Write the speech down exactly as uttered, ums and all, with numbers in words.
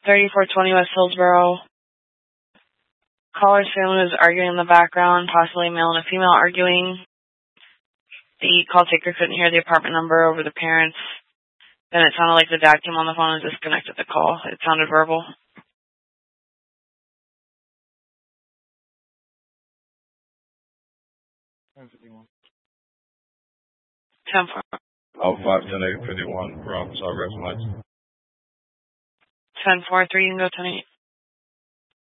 thirty-four twenty West Hillsboro. Caller's family was arguing in the background, possibly male and a female arguing. The call taker couldn't hear the apartment number over the parents. Then it sounded like the dad came on the phone and disconnected the call. It sounded verbal. ten fifty-one. ten four. Oh, five ten eight fifty-one. Rob, sorry, rest of my ten four three, you can go ten eight.